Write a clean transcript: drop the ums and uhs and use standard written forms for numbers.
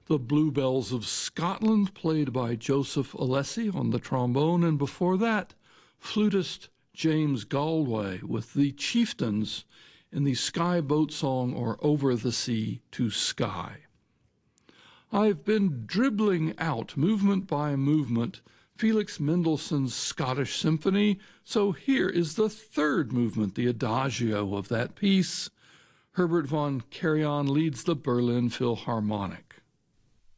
The Bluebells of Scotland, played by Joseph Alessi on the trombone, and before that, flutist James Galway with the Chieftains in the Sky Boat Song, or Over the Sea to Sky. I've been dribbling out, movement by movement, Felix Mendelssohn's Scottish Symphony, so here is the third movement, the Adagio of that piece. Herbert von Karajan leads the Berlin Philharmonic.